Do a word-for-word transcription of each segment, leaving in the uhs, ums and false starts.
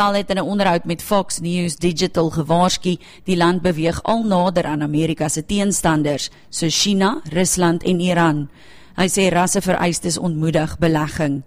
Al het in 'n onderhoud met Fox News Digital gewaarsku, die land beweeg al nader aan Amerika se teenstanders, soos China, Rusland en Iran. Hy sê rassevereistes ontmoedig belegging.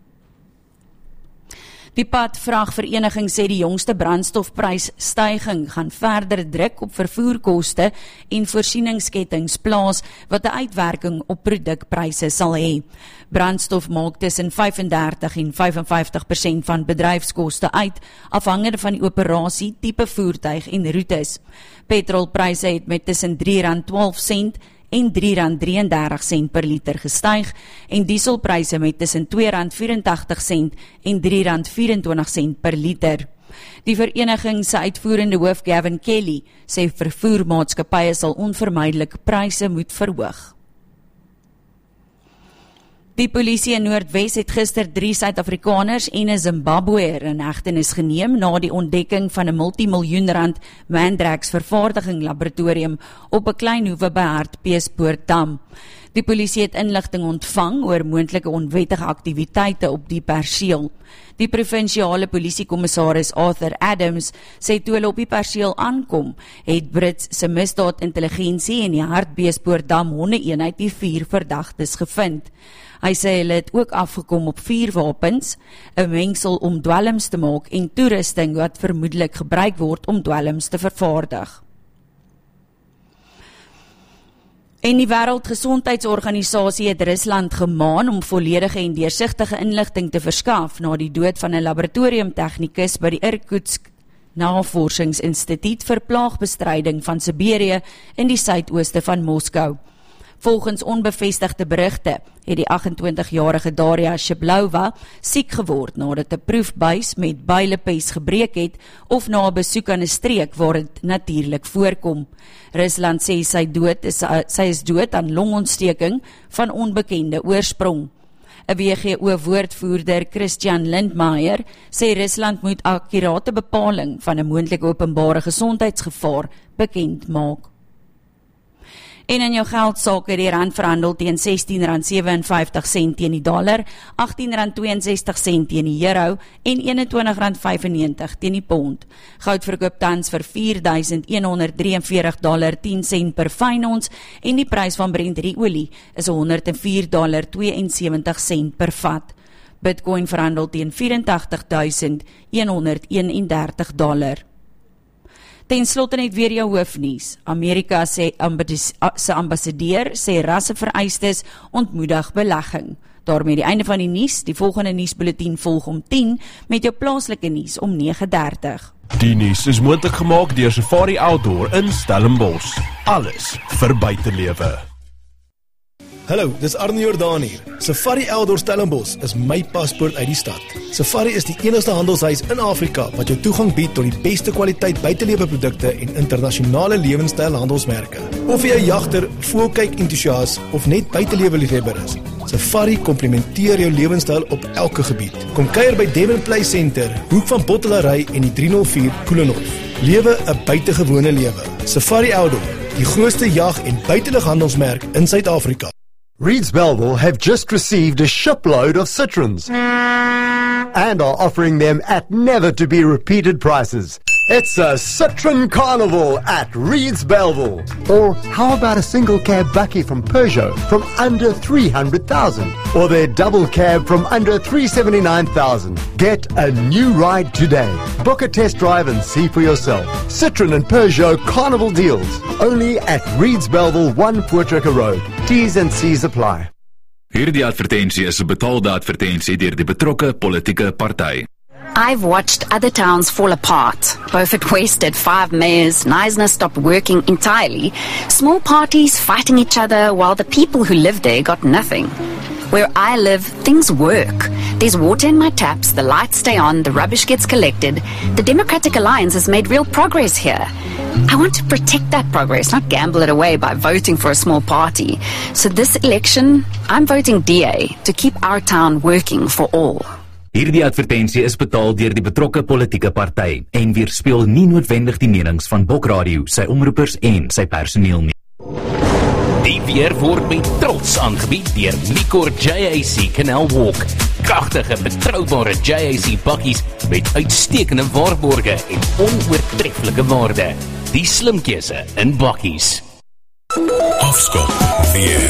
Die padvragvereniging sê die jongste brandstofprysstyging gaan verder druk op vervoerkoste en voorsieningskettings plaas wat 'n uitwerking op produkpryse sal hê. Brandstof maak tussen vyf en dertig en vyf en vyftig persent van bedryfskoste uit, afhangende van die operasie, tipe voertuig en roetes. Petrolpryse het met tussen drie rand twaalf sent en drie rand drie en dertig sent per liter gestyg en dieselpryse met tussen twee rand vyf en agt sent en drie rand vyf en twintig sent per liter. Die vereniging se uitvoerende hoof Gavin Kelly sê vervoermaatskappye sal onvermydelik pryse moet verhoog. Die polisie in Noordwes het gister drie Suid-Afrikaners en 'n Zimbabweër in hegtenis geneem na die ontdekking van 'n multimiljoen rand Mandrax vervaardiging laboratorium op 'n klein hoewe by Hartbeespoortdam. Die polisie het inligting ontvang oor moontlike onwettige aktiwiteite op die perseel. Die provinsiale polisiekommissaris Arthur Adams sê toe hulle op die perseel aankom, het Brits se misdaadintelligensie en die Hartbeespoortdam honde-eenheid die vier verdagtes gevind. Hy sê hulle het ook afgekom op vier wapens, 'n mengsel om dwelms te maak en toerusting wat vermoedelik gebruik word om dwelms te vervaardig. En die Wêreldgesondheidsorganisasie het Rusland gemaan om volledige en deursigtige inligting te verskaf na die dood van 'n laboratoriumtegnikus by die Irkutsk Navorsingsinstituut vir plaagbestryding van Siberië in die suidooste van Moskou. Volgens onbevestigde berigte het die agt en twintig-jarige Daria Shablova siek geword nadat 'n proefbuis met bylepes gebreek het of na 'n besoek aan 'n streek waar dit natuurlik voorkom. Rusland sê sy dood is sy is dood aan longontsteking van onbekende oorsprong. 'n W G O-woordvoerder Christian Lindmeier sê Rusland moet akkurate bepaling van 'n moontlike openbare gesondheidsgevaar bekend maak. En in jou geldsaak het die rand verhandel teen sestien rand sewe en vyftig sent teen die dollar, agttien rand twee en sestig sent teen die euro en eenentwintig rand vyf en negentig teen die pond. Goud verkoop tans vir vier duisend een honderd drie en veertig dollar tien sent per fyn ons en die prys van Brent olie is honderd en vier dollar twee en sewentig sent per vat. Bitcoin verhandel teen vyf agt duisend een honderd een en dertig dollar. Ten slotte net weer jou hoofnuus. Amerika se ambassadeur sê rassevereistes ontmoedig belegging. Daarmee die einde van die nuus. Die volgende nuusbulletin volg om tien met jou plaaslike nuus om nege dertig. Die nuus is moontlik gemaak deur Safari Outdoor in Stellenbosch. Alles vir buitelewe. Hallo, dis Arnie Jordaan hier. Safari Outdoor Stellenbosch is my paspoort uit die stad. Safari is die enigste handelshuis in Afrika wat jou toegang bied tot die beste kwaliteit buiteleweprodukte en internasionale lewenstyl handelsmerke. Of jy 'n jagter, voelkyk entoesias of net buitelewe-liefhebber is, Safari komplementeer jou lewenstyl op elke gebied. Kom kuier by Devon Play Center, hoek van Bottelary en die drie nul vier Koelenhof. Lewe 'n buitengewone lewe. Safari Outdoor, die grootste jag- en buitelughandelsmerk in Suid-Afrika. Reeds Belleville have just received a shipload of Citroens and are offering them at never-to-be-repeated prices. It's a Citroen Carnival at Reeds Belleville. Or how about a single cab Bucky from Peugeot from under three hundred thousand? Or their double cab from under three hundred seventy-nine thousand? Get a new ride today. Book a test drive and see for yourself. Citroen and Peugeot Carnival deals. Only at Reeds Belleville, one Voortrekker Road. T's and C's apply. Hierdie advertensie is 'n betaalde advertensie deur die betrokke politieke party. I've watched other towns fall apart. Beaufort West had five mayors, Knysna stopped working entirely, small parties fighting each other while the people who lived there got nothing. Where I live, things work. There's water in my taps, the lights stay on, the rubbish gets collected. The Democratic Alliance has made real progress here. I want to protect that progress, not gamble it away by voting for a small party. So this election, I'm voting D A to keep our town working for all. Hierdie advertensie is betaal deur die betrokke politieke party en weerspieël nie noodwendig die menings van Bok Radio, sy omroepers en sy personeel nie. Die weer word met trots aangebied deur Micor J A C Canal Walk. Kragtige, betroubare J A C bakkies met uitstekende waarborge en onoortreffelike waarde. Die slim keuse in bakkies. Afskop weer.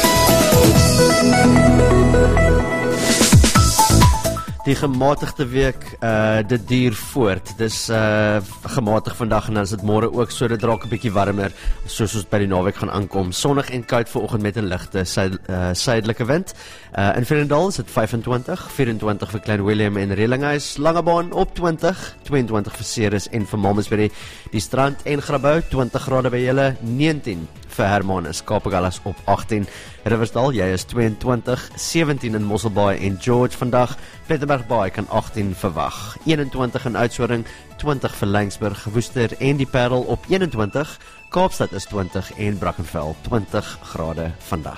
Die gematigde week, uh, dit duur voort. Dis uh, gematig vandag en dan is dit môre ook, so dit raak 'n bietjie warmer, soos ons by die naweek gaan aankom. Sonnig en koud vanoggend met 'n ligte suid, uh, suidelike wind. Uh, in Vredendal is dit vyfentwintig, vierentwintig vir Klein Willem en Relinghuis, Langebaan op twintig, tweeëntwintig vir Ceres en vir Malmesbury. Die Strand en Grabouw, twintig grade by julle, negentien vir Hermanus, Kaapagalas op agttien. Riversdal, jy is tweeëntwintig, sewentien in Mosselbaai en George vandag. Plettenberg Baai kan agttien verwag. eenentwintig in Oudtshoorn, twintig vir Laingsburg, Woester en die Parel op eenentwintig. Kaapstad is twintig en Brackenfell twintig grade vandag.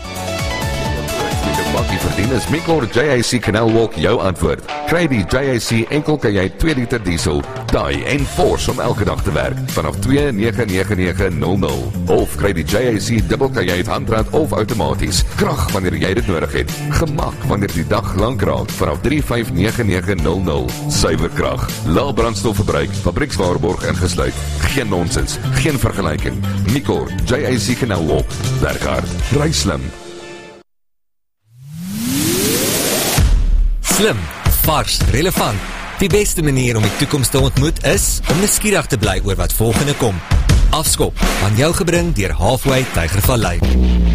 Die bakkie verdien is Micor J A C Canal Walk jou antwoord. Kry die J A C enkel kan jy twee liter diesel, daai en Force om elke dag te werk vanaf twee nege nege nege nul nul. Of kry die J A C dubbel kan jy het handrat of outomaties. Krag wanneer jy dit nodig het. Gemak wanneer die dag lank raak vanaf drie vyf nege nege nul nul. Suiwer krag, lae brandstofverbruik, fabriekswaarborg ingesluit. Geen nonsens, geen vergelyking. Micor J A C Canal Walk. Werk hard, ry slim. Slim, vars, relevant. Die beste manier om die toekoms te ontmoet is om nuuskierig te bly oor wat volgende kom. Afskop, aan jou gebring deur Halfway Tygervallei.